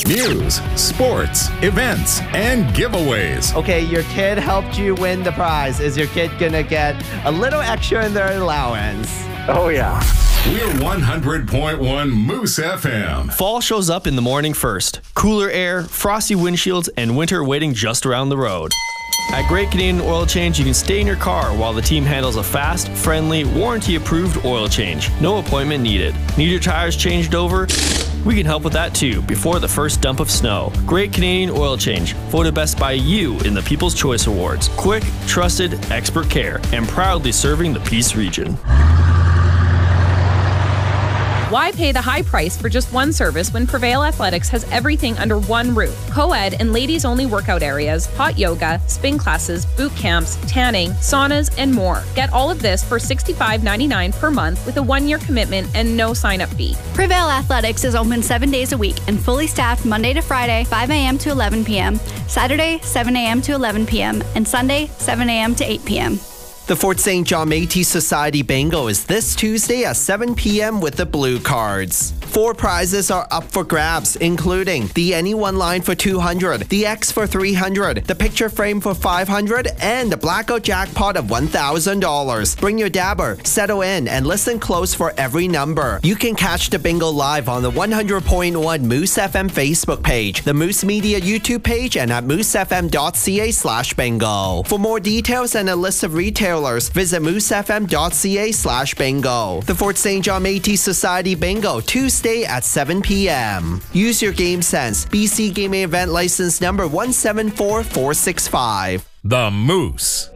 News, sports, events, and giveaways. Okay, your kid helped you win the prize. Is your kid gonna get a little extra in their allowance? Oh, yeah. We're 100.1 Moose FM. Fall shows up in the morning first. Cooler air, frosty windshields, and winter waiting just around the road. At Great Canadian Oil Change, you can stay in your car while the team handles a fast, friendly, warranty-approved oil change. No appointment needed. Need your tires changed over? We can help with that too, before the first dump of snow. Great Canadian Oil Change, voted best by you in the People's Choice Awards. Quick, trusted, expert care, and proudly serving the Peace region. Why pay the high price for just one service when Prevail Athletics has everything under one roof? Co-ed and ladies-only workout areas, hot yoga, spin classes, boot camps, tanning, saunas, and more. Get all of this for $65.99 per month with a 1-year commitment and no sign-up fee. Prevail Athletics is open 7 days a week and fully staffed Monday to Friday, 5 a.m. to 11 p.m., Saturday, 7 a.m. to 11 p.m., and Sunday, 7 a.m. to 8 p.m. The Fort St. John Métis Society Bingo is this Tuesday at 7 p.m. with the Blue Cards. 4 prizes are up for grabs, including the Anyone line for $200, the X for $300, the picture frame for $500, and the Blackout Jackpot of $1,000. Bring your dabber, settle in, and listen close for every number. You can catch the bingo live on the 100.1 Moose FM Facebook page, the Moose Media YouTube page, and at moosefm.ca/bingo. For more details and a list of retailers, visit moosefm.ca/bingo. The Fort St. John Métis Society Bingo, Tuesday at 7 p.m. Use your game sense. BC Gaming Event License number 174465. The Moose.